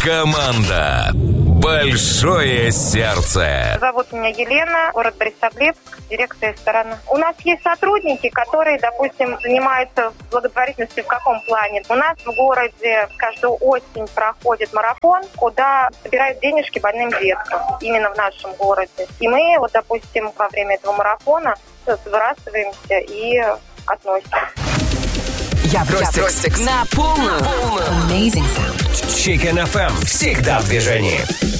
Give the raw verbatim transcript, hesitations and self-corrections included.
Команда «Большое сердце». Зовут меня Елена, город Борисоглебск, директор ресторана. У нас есть сотрудники, которые, допустим, занимаются благотворительностью в каком плане? У нас в городе каждую осень проходит марафон, куда собирают денежки больным деткам, именно в нашем городе. И мы, вот, допустим, во время этого марафона сбрасываемся и относим. Евростикс на полную. Chicken эф эм всегда в движении.